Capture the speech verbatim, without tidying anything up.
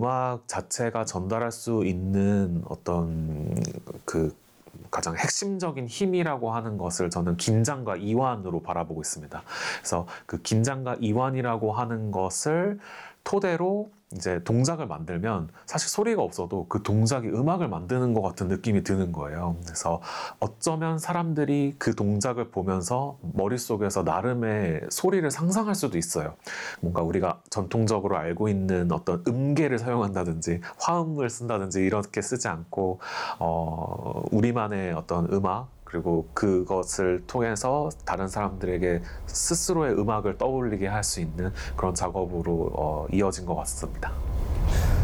음악 자체가 전달할 수 있는 어떤 그 가장 핵심적인 힘이라고 하는 것을 저는 긴장과 이완으로 바라보고 있습니다. 그래서 그 긴장과 이완이라고 하는 것을 토대로 이제 동작을 만들면 사실 소리가 없어도 그 동작이 음악을 만드는 것 같은 느낌이 드는 거예요. 그래서 어쩌면 사람들이 그 동작을 보면서 머릿속에서 나름의 소리를 상상할 수도 있어요. 뭔가 우리가 전통적으로 알고 있는 어떤 음계를 사용한다든지 화음을 쓴다든지 이렇게 쓰지 않고 어, 우리만의 어떤 음악 그리고 그것을 통해서 다른 사람들에게 스스로의 음악을 떠올리게 할 수 있는 그런 작업으로 어, 이어진 것 같습니다.